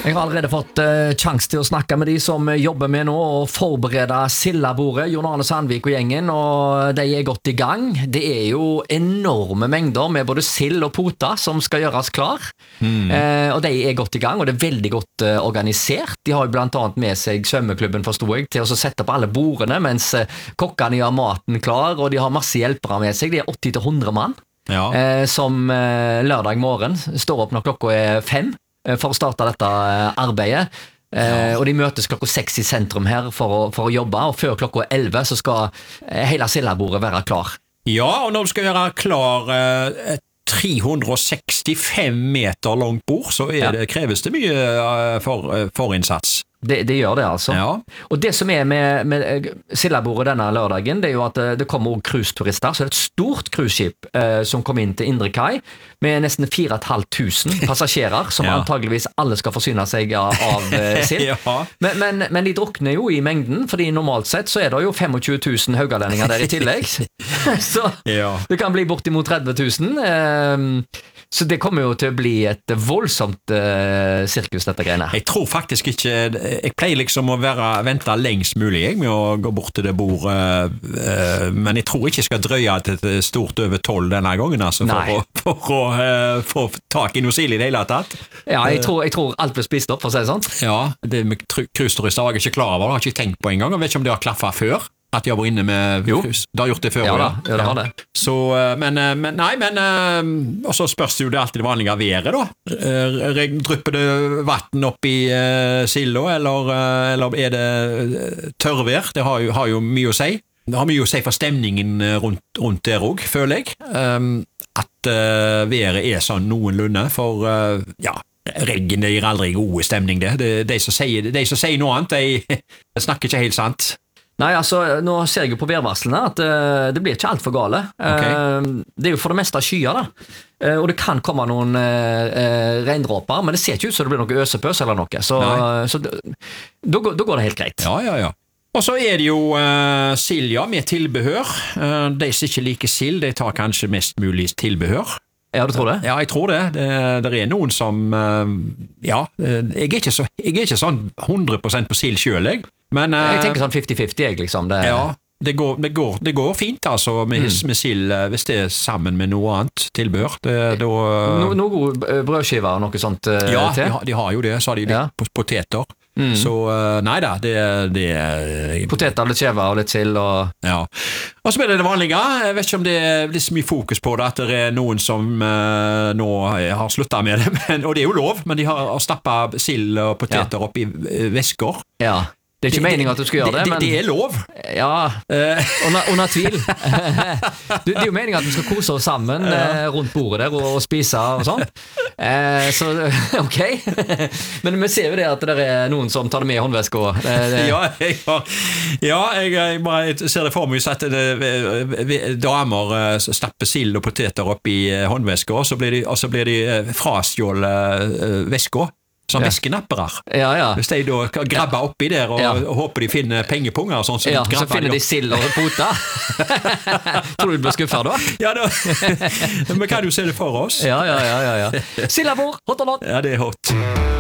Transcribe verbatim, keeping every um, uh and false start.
Jeg har allerede fått uh, chans til å snakke med de som jobber med nå og forbereder Sildabordet, Jon Arne Sandvik og gjengen, og de er godt i gang. Det er jo enorme mengder med både sild og pota som skal gjøres klar, mm. uh, og de er godt i gang, og det er veldig godt uh, organisert. De har jo blant annet med seg svømmeklubben, forstod jeg, til å sette på alle bordene, mens uh, kokkene gjør maten klar, og de har masse hjelpere med seg. De er åtti til hundre mann, ja. uh, som uh, lørdag morgen står opp når klokka er fem, for å starte dette arbeidet, ja. Og de møtes klokka seks i sentrum her for å, for å jobbe, og før klokka elleve så skal hele Sildabordet være klar. Ja, og når du skal være klar et tre hundre sekstifem meter langt bord, så er det, ja. kreves det mye for, for innsats. Det, det gjør det altså. Ja. Og det som er med, med Sildabordet denne lørdagen, det er jo at det kommer også cruise-turister, så det er et stort cruiseskip eh, som kommer inn til Indre Kai, med nesten fire og et halvt tusen passasjerer, som ja. antageligvis alle skal forsyne seg av, av eh, sild. ja. men, men, men de drukner jo i mengden, fordi normalt sett så er det jo tjuefem tusen haugalendinger der i tillegg. så ja. det kan bli bortimot tretti tusen. Eh, Så det kommer jo til å bli et voldsomt uh, sirkus, dette greiene. Jeg tror faktisk ikke, jeg pleier liksom å være, vente lengst mulig jeg, med å gå bort til det bordet, uh, men jeg tror ikke jeg skal drøye til et stort over tolv denne gangen, altså, for, å, for å uh, få tak i noe sild i det hele tatt. Ja, jeg tror, jeg tror alt blir spist opp, for å si det sånn. Ja, det med cruise-turister var jeg ikke klar over, det har jeg ikke tenkt på en gang, og vet ikke om det har klaffet før. At de har vært inne med cruise. Du har gjort det før, ja, da, ja, det har det. Så, men, men, nei, men og så spørs det jo det alltid det vanlige været, da. Drypper det vatten opp i uh, silda, eller, eller er det tørrvær? Det har jo, har jo mye å si. Det har mye å si for stemningen rundt, rundt der også, føler jeg. Um, at uh, været er sånn noenlunde, for uh, ja, regn det gir aldri god stemning, det. De, de, som sier, de som sier noe annet, de, de snakker ikke helt sant. Nei, altså, nå ser jeg jo på værvarslene at uh, det blir ikke alt for gale. Okay. Uh, det er jo for det meste skyer, da. Uh, og det kan komme noen uh, uh, regndråper, men det ser ikke ut som det blir noe øsepøs eller noe. Så, uh, så da, da går det helt greit. Ja, ja, ja. Og så er det jo uh, silja med tilbehør. Uh, de som ikke liker sild, de tar kanskje mest mulig tilbehør. Ja, du tror det? Ja, jeg tror det. Det, det er noen som, uh, ja, jeg er ikke, så, jeg er ikke sånn hundre prosent på sild selv, jeg. Men, uh, jeg tenker sånn femti femti, jeg, liksom. Det, ja, det går, det, går, det går fint, altså, med, mm. med sild, hvis det er sammen med noe annet tilbehør. Det, da, no, noe gode brødskiver og noe sånt uh, ja, til? Ja, de, de har jo det, så har de litt ja. poteter. Mm. Så uh, nei da, det, det uh, poteter, litt skjever og litt sild og... Ja. Og så er det det vanlige. Jeg vet ikke om det er så mye fokus på det, at det er noen som uh, nå har sluttet med det, men, og det er jo lov, men de har stappet sild og poteter ja. opp i uh, vesker. Ja. Det er ikke meningen at du skal gjøre det, det, men... Det er lov. Ja, under, under tvil. Det er jo meningen at vi skal kose oss sammen ja. rundt bordet der og, og spise og sånn. Eh, så, ok. Men vi ser jo det at det er noen som tar det med i håndveska. Det, det... Ja, jeg, ja jeg, jeg, jeg ser det for meg at det, damer stapper sild og poteter opp i håndveska, og så blir de, og så blir de frastjålet veska. Som ja. veskenappere. Ja, ja. Hvis de da grabber oppi der og, ja. og håper de finner pengepunger og sånn, så, ja, så finner de, de sild og pota. Tror du du blir skuffet da? Ja, da. Vi kan jo se det for oss. Ja, ja, ja, ja, ja. Sildabord, hot or not? Ja, det er hot.